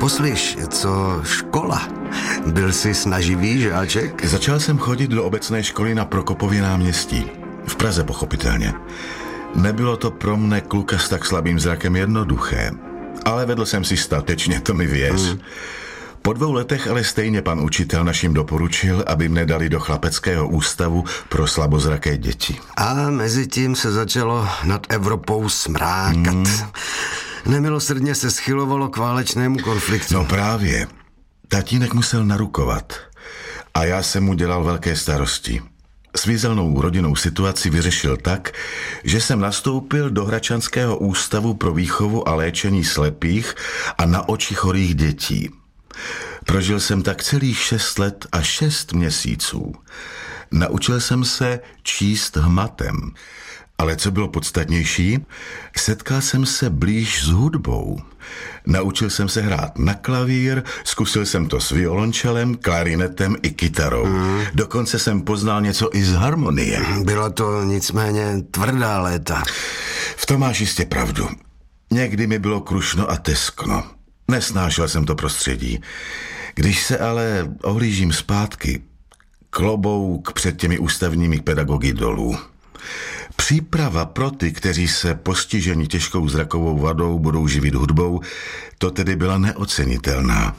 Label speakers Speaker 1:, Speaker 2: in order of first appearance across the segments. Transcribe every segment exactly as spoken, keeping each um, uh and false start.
Speaker 1: Poslyš, co škola? Byl jsi snaživý žáček?
Speaker 2: Začal jsem chodit do obecné školy na Prokopově náměstí. V Praze, pochopitelně. Nebylo to pro mne, kluka s tak slabým zrakem, jednoduché. Ale vedl jsem si statečně, to mi věř. Hmm. Po dvou letech ale stejně pan učitel našim doporučil, aby mne dali do chlapeckého ústavu pro slabozraké děti.
Speaker 1: A mezi tím se začalo nad Evropou smrákat. Hmm. Nemilosrdně se schylovalo k válečnému konfliktu.
Speaker 2: No právě. Tatínek musel narukovat. A já jsem mu dělal velké starosti. Svízelnou rodinnou situaci vyřešil tak, že jsem nastoupil do Hradčanského ústavu pro výchovu a léčení slepých a na oči chorých dětí. Prožil jsem tak celých šest let a šest měsíců. Naučil jsem se číst hmatem. Ale co bylo podstatnější, setkal jsem se blíž s hudbou. Naučil jsem se hrát na klavír, zkusil jsem to s violončelem, klarinetem i kytarou. Mm. Dokonce jsem poznal něco i z harmonie.
Speaker 1: Bylo to nicméně tvrdá léta.
Speaker 2: V tom máš jistě pravdu. Někdy mi bylo krušno a teskno. Nesnášel jsem to prostředí. Když se ale ohlížím zpátky, klobouk před těmi ústavními pedagogy dolů. Příprava pro ty, kteří se postiženi těžkou zrakovou vadou budou živit hudbou, to tedy byla neocenitelná.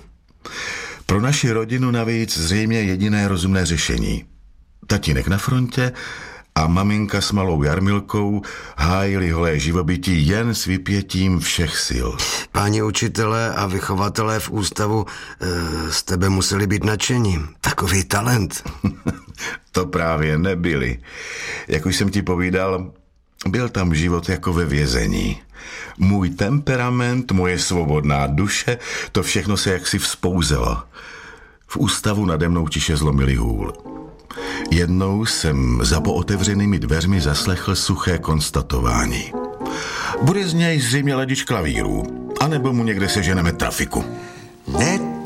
Speaker 2: Pro naši rodinu navíc zřejmě jediné rozumné řešení. Tatínek na frontě a maminka s malou Jarmilkou hájili holé živobytí jen s vypětím všech sil.
Speaker 1: Páni učitelé a vychovatelé v ústavu e, z tebe museli být nadšení. Takový talent.
Speaker 2: To právě nebyli. Jak už jsem ti povídal, byl tam život jako ve vězení. Můj temperament, moje svobodná duše, to všechno se jaksi vzpouzelo. V ústavu nade mnou tiše zlomili hůl. Jednou jsem za pootevřenými dveřmi zaslechl suché konstatování. Bude z něj zřejmě ladič klavírů, anebo mu někde seženeme trafiku.
Speaker 1: Ne